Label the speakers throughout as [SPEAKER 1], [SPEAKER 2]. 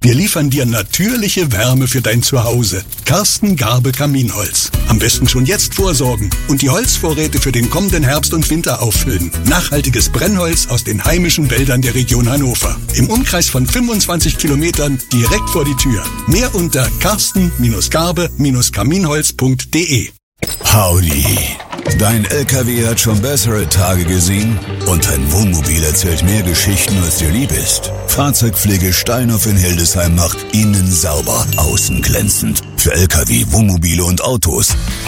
[SPEAKER 1] Wir liefern dir natürliche Wärme für dein Zuhause. Carsten Garbe Kaminholz. Am besten schon jetzt vorsorgen und die Holzvorräte für den kommenden Herbst und Winter auffüllen. Nachhaltiges Brennholz aus den heimischen Wäldern der Region Hannover. Im Umkreis von 25 Kilometern direkt vor die Tür. Mehr unter carsten-garbe-kaminholz.de.
[SPEAKER 2] Howdy. Dein LKW hat schon bessere Tage gesehen und dein Wohnmobil erzählt mehr Geschichten, als dir lieb ist. Fahrzeugpflege Steinhoff in Hildesheim macht innen sauber, außen glänzend. Für LKW, Wohnmobile und Autos.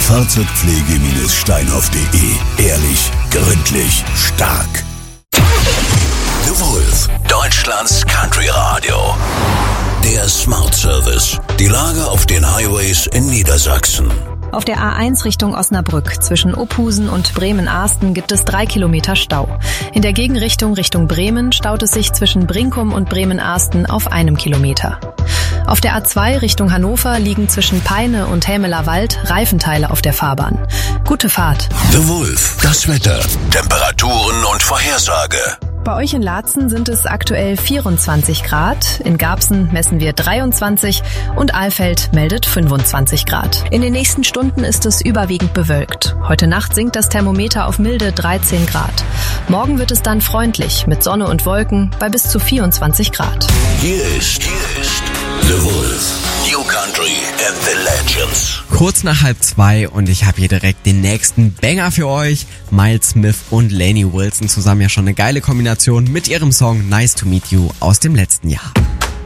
[SPEAKER 2] Fahrzeugpflege-steinhoff.de. Ehrlich, gründlich, stark.
[SPEAKER 3] The Wolf, Deutschlands Country Radio. Der Smart Service. Die Lage auf den Highways in Niedersachsen.
[SPEAKER 4] Auf der A1 Richtung Osnabrück zwischen Ophusen und Bremen-Ahsten gibt es 3 Kilometer Stau. In der Gegenrichtung Richtung Bremen staut es sich zwischen Brinkum und Bremen-Ahsten auf 1 Kilometer. Auf der A2 Richtung Hannover liegen zwischen Peine und Hämeler Wald Reifenteile auf der Fahrbahn. Gute Fahrt.
[SPEAKER 3] The Wolf, das Wetter, Temperaturen und Vorhersage.
[SPEAKER 4] Bei euch in Laatzen sind es aktuell 24 Grad, in Garbsen messen wir 23 und Alfeld meldet 25 Grad. In den nächsten Stunden ist es überwiegend bewölkt. Heute Nacht sinkt das Thermometer auf milde 13 Grad. Morgen wird es dann freundlich mit Sonne und Wolken bei bis zu 24 Grad.
[SPEAKER 3] Hier ist The Wolf, New Country and the Legends.
[SPEAKER 5] Kurz nach 1:30 und ich habe hier direkt den nächsten Banger für euch. Miles Smith und Lainey Wilson zusammen, ja schon eine geile Kombination mit ihrem Song Nice to Meet You aus dem letzten Jahr.